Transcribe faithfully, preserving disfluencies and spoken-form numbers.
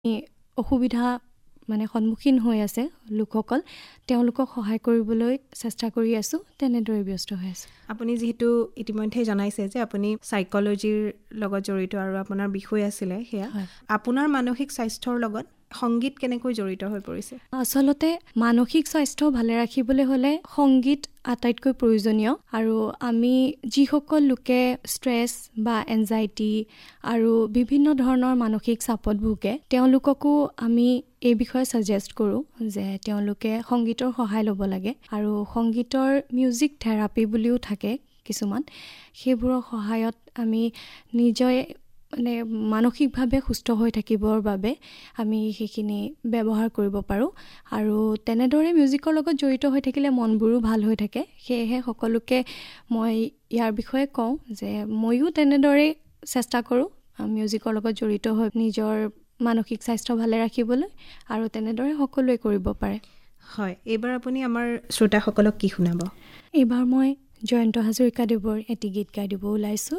অসুবিধা মানে সন্মুখীন হৈ আছে লোকসকল, তেওঁলোকক সহায় কৰিবলৈ চেষ্টা কৰি আছোঁ, তেনেদৰে ব্যস্ত হৈ আছোঁ। আপুনি যিহেতু ইতিমধ্যে জনাইছে যে আপুনি সাইকোলজিৰ লগত জড়িত আৰু আপোনাৰ বিষয় আছিলে সেয়া, আপোনাৰ মানসিক স্বাস্থ্যৰ লগত সংগীত কেনেকৈ জড়িত হৈ পৰিছে? আচলতে মানসিক স্বাস্থ্য ভালে ৰাখিবলৈ হ'লে সংগীত আটাইতকৈ প্ৰয়োজনীয়। আৰু আমি যিসকল লোকে ষ্ট্ৰেছ বা এনজাইটি আৰু বিভিন্ন ধৰণৰ মানসিক চাপত ভোগে, তেওঁলোককো আমি এই বিষয়ে ছাজেষ্ট কৰোঁ যে তেওঁলোকে সংগীতৰ সহায় ল'ব লাগে। আৰু সংগীতৰ মিউজিক থেৰাপি বুলিও থাকে কিছুমান, সেইবোৰৰ সহায়ত আমি নিজে মানে মানসিকভাৱে সুস্থ হৈ থাকিবৰ বাবে আমি সেইখিনি ব্যৱহাৰ কৰিব পাৰোঁ। আৰু তেনেদৰে মিউজিকৰ লগত জড়িত হৈ থাকিলে মনবোৰো ভাল হৈ থাকে। সেয়েহে সকলোকে মই ইয়াৰ বিষয়ে কওঁ যে ময়ো তেনেদৰে চেষ্টা কৰোঁ মিউজিকৰ লগত জড়িত হৈ নিজৰ মানসিক স্বাস্থ্য ভালে ৰাখিবলৈ, আৰু তেনেদৰে সকলোৱে কৰিব পাৰে। হয়, এইবাৰ আপুনি আমাৰ শ্ৰোতাসকলক কি শুনাব? এইবাৰ মই জয়ন্ত হাজৰিকাদেৱৰ এটি গীত গাই দিব ওলাইছোঁ,